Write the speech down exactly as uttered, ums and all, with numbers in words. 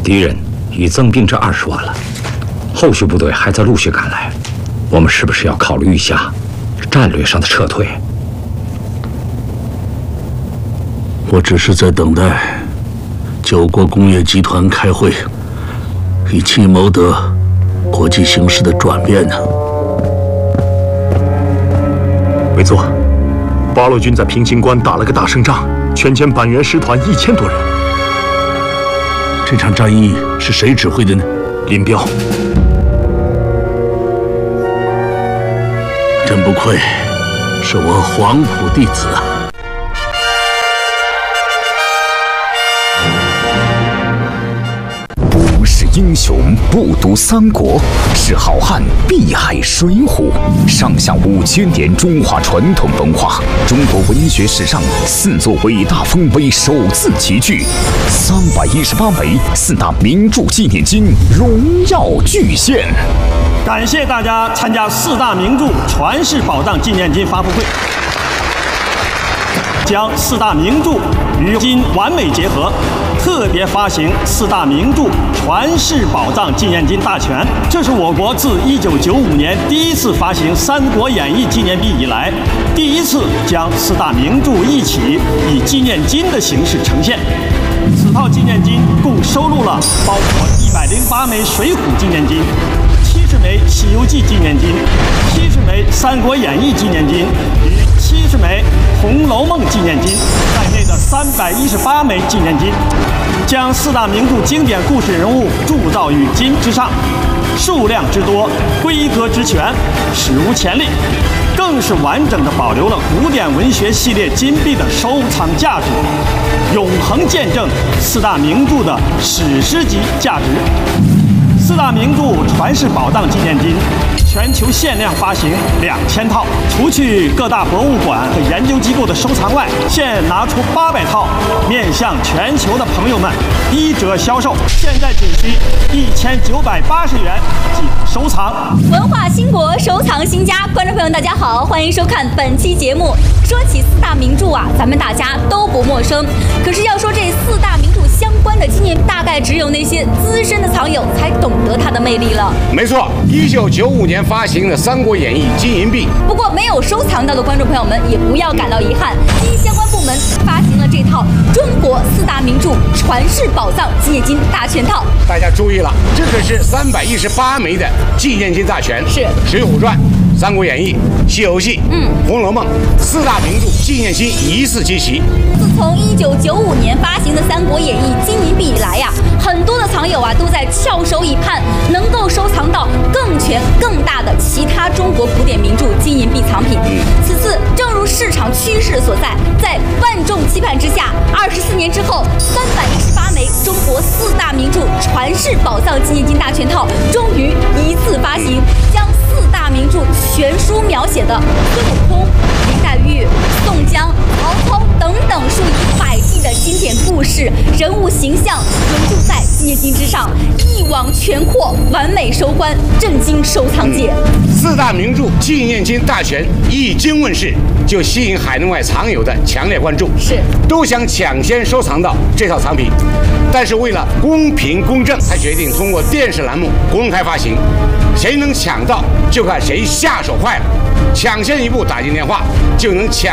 敌人已增兵至二十万了，后续部队还在陆续赶来，我们是不是要考虑一下战略上的撤退？ 我只是在等待九国工业集团开会，以期谋得国际形势的转变呢。 没错，八路军在平型关打了个大胜仗，全歼板垣师团一千多人。 这场战役是谁指挥的呢？ 林彪。 真不愧是我黄埔弟子啊！ 不是英雄不读三国，是好汉必爱水浒。上下五千年中华传统文化，中国文学史上四座伟大丰碑首次齐聚，三百一十八枚四大名著纪念金荣耀巨献。 感谢大家参加四大名著传世宝藏纪念金发布会，将四大名著与今完美结合，特别发行四大名著传世宝藏纪念金大全。这是我国自一九九五年第一次发行《三国演义》纪念币以来，第一次将四大名著一起以纪念金的形式呈现。此套纪念金共收录了包括一百零八枚《水浒》纪念金、七十枚《西游记》纪念金、七十枚《三国演义》纪念金与七十枚《红楼梦》纪念金在内的三百一十八枚纪念金，将四大名著经典故事人物铸造于金之上，数量之多，规格之全，史无前例，更是完整地保留了古典文学系列金币的收藏价值，永恒见证四大名著的史诗级价值。四大名著传世宝藏纪念金，全球限量发行两千套，除去各大博物馆和研究机构的收藏外，现拿出八百套，面向全球的朋友们一折销售，现在仅需一千九百八十元即可收藏。 文化兴国，收藏新家，观众朋友大家好，欢迎收看本期节目。说起四大名著啊，咱们大家都不陌生，可是要说这四大名著相关的纪念，大概只有那些资深的藏友才懂得它的魅力了。 没错，一九九五年发行的《三国演义》金银币。 不过没有收藏到的观众朋友们也不要感到遗憾，经相关部门发行了这套中国四大名著传世宝藏纪念金大全套。 大家注意了，这可是三百一十八枚的纪念金大全， 是《 水浒传》、《三国演义》、《西游记》、 嗯， 《红楼梦》四大名著纪念金一次集齐。 自从一九九五年发行的《三国演义》金银币以来呀、啊，很多的藏友啊都在翘首以盼，能够收藏到更全、更大的其他中国古典名著金银币藏品。 嗯， 此次正如市场趋势所在，在万众期盼之下，二十四年之后，三百一十八枚中国四大名著传世宝藏纪念金大全套终于一次发行，将四大名著全书描写的孙悟空、林黛玉、宋江、曹操等等数以百计的经典故事、人物形象融入在纪念金之上，一网全扩，完美收官，震惊收藏界。 嗯、四大名著纪念金大全一经问世，就吸引海内外藏友的强烈关注， 是都想抢先收藏到这套藏品。但是为了公平公正，才决定通过电视栏目公开发行。谁能抢到，就看谁下手快了。抢先一步打进电话，就能抢